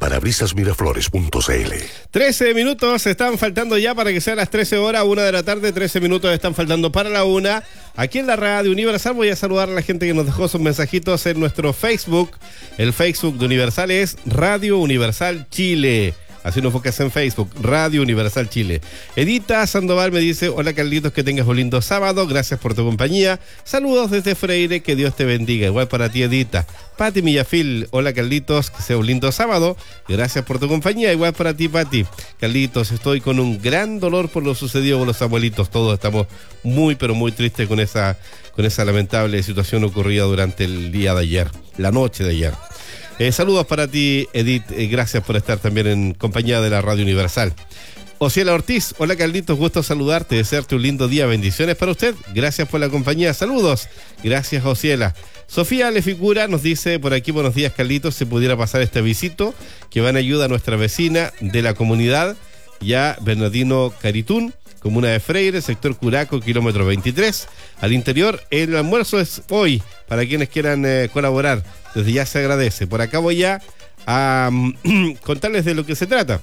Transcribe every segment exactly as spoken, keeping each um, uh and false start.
parabrisas miraflores punto c l. trece minutos están faltando ya para que sean las trece horas, una de la tarde, trece minutos están faltando para la una. Aquí en la Radio Universal voy a saludar a la gente que nos dejó sus mensajitos en nuestro Facebook. El Facebook de Universal es Radio Universal Chile. Así nos enfocas en Facebook, Radio Universal Chile. Edita Sandoval me dice: hola Carlitos, que tengas un lindo sábado, gracias por tu compañía. Saludos desde Freire, que Dios te bendiga. Igual para ti, Edita. Pati Millafil, hola Carlitos, que sea un lindo sábado, gracias por tu compañía. Igual para ti, Pati. Carlitos, estoy con un gran dolor por lo sucedido con los abuelitos. Todos estamos muy, pero muy tristes con esa, con esa lamentable situación ocurrida durante el día de ayer, la noche de ayer. Eh, saludos para ti, Edith. Eh, gracias por estar también en compañía de la Radio Universal. Ociela Ortiz, hola Carlitos, gusto saludarte, desearte un lindo día, bendiciones para usted. Gracias por la compañía, saludos. Gracias, Ociela. Sofía Lefigura nos dice por aquí: buenos días, Carlitos, si pudiera pasar este visito que va en ayuda a nuestra vecina de la comunidad, ya Bernardino Caritún, comuna de Freire, sector Curaco, kilómetro veintitrés. Al interior, el almuerzo es hoy, para quienes quieran eh, colaborar. Desde ya se agradece. Por acá voy ya a um, contarles de lo que se trata.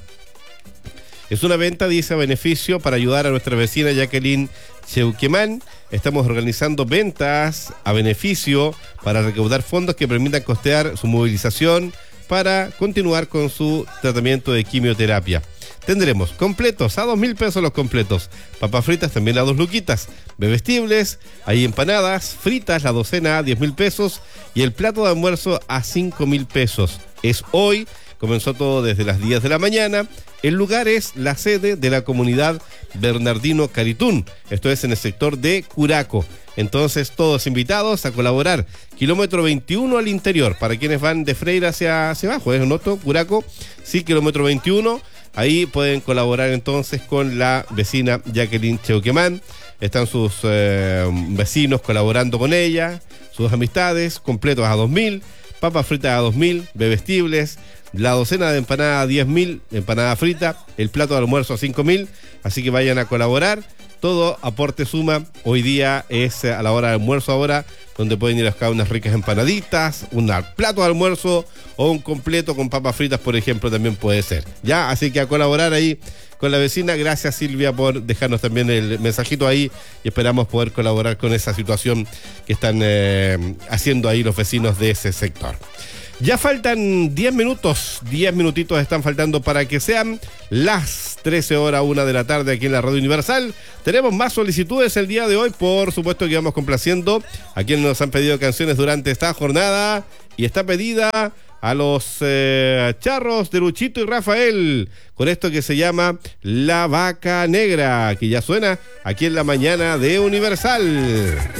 Es una venta, dice, a beneficio para ayudar a nuestra vecina Jacqueline Cheuquemán. Estamos organizando ventas a beneficio para recaudar fondos que permitan costear su movilización para continuar con su tratamiento de quimioterapia. Tendremos completos a dos mil pesos los completos, papas fritas también a dos luquitas, bebestibles, hay empanadas fritas la docena a diez mil pesos y el plato de almuerzo a cinco mil pesos. Es hoy, comenzó todo desde las diez de la mañana. El lugar es la sede de la comunidad Bernardino Caritún, esto es en el sector de Curaco. Entonces todos invitados a colaborar. Kilómetro veintiuno al interior, para quienes van de Freire hacia, hacia abajo, ¿es noto? Curaco, sí, kilómetro veintiuno. Ahí pueden colaborar entonces con la vecina Jacqueline Cheuquemán. Están sus eh, vecinos colaborando con ella, sus amistades, completos a dos mil, papas fritas a dos mil, bebestibles, la docena de empanada a diez mil, empanada frita, el plato de almuerzo a cinco mil, así que vayan a colaborar. Todo aporte suma. Hoy día es a la hora de almuerzo ahora, donde pueden ir a buscar unas ricas empanaditas, un plato de almuerzo o un completo con papas fritas, por ejemplo, también puede ser. Ya, así que a colaborar ahí con la vecina. Gracias, Silvia, por dejarnos también el mensajito ahí y esperamos poder colaborar con esa situación que están eh, haciendo ahí los vecinos de ese sector. Ya faltan diez minutos, diez minutitos están faltando para que sean las trece horas, una de la tarde aquí en la Radio Universal. Tenemos más solicitudes el día de hoy, por supuesto que vamos complaciendo a quienes nos han pedido canciones durante esta jornada. Y está pedida a los eh, charros de Luchito y Rafael, con esto que se llama La Vaca Negra, que ya suena aquí en la mañana de Universal.